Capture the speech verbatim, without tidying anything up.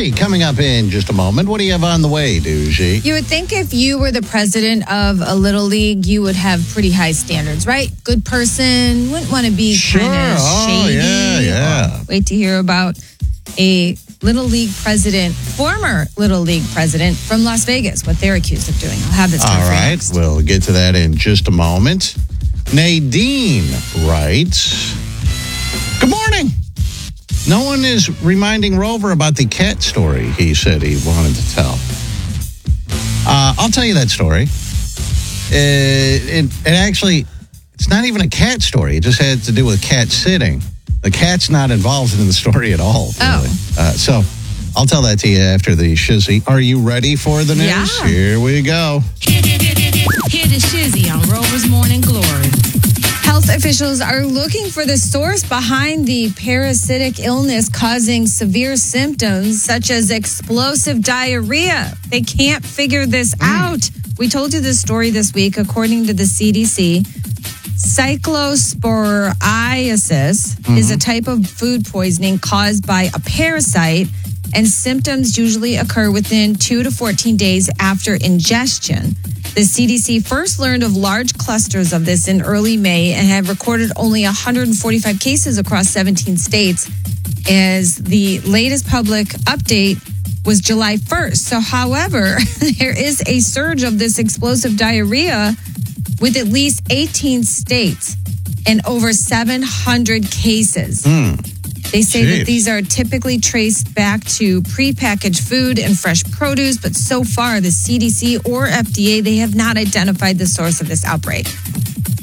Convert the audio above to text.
Shizzy coming up in just a moment. What do you have on the way, Doozy? You would think if you were the president of a little league, you would have pretty high standards, right? Good person, wouldn't want to be Sure. kind of Oh, shady. yeah, yeah. Wait to hear about a little league president, former little league president from Las Vegas, what they're accused of doing. I'll have this. All right, next. we'll get to that in just a moment. Nadine writes, good morning. No one is reminding Rover about the cat story he said he wanted to tell. Uh, I'll tell you that story. Uh, it, it actually, it's not even a cat story. It just had to do with cat sitting. The cat's not involved in the story at all. Really. Oh. Uh, so I'll tell that to you after the shizzy. Are you ready for the news? Yeah. Here we go. Hear the shizzy on Rover's Morning Glory. Health officials are looking for the source behind the parasitic illness causing severe symptoms such as explosive diarrhea. They can't figure this out. We told you this story this week. According to the C D C, cyclosporiasis mm-hmm. is a type of food poisoning caused by a parasite, and symptoms usually occur within two to fourteen days after ingestion. The C D C first learned of large clusters of this in early May and have recorded only one hundred forty-five cases across seventeen states, as the latest public update was July first. So, however, there is a surge of this explosive diarrhea with at least eighteen states and over seven hundred cases. Mm. They say Jeez. that these are typically traced back to prepackaged food and fresh produce, but so far the C D C or F D A, they have not identified the source of this outbreak.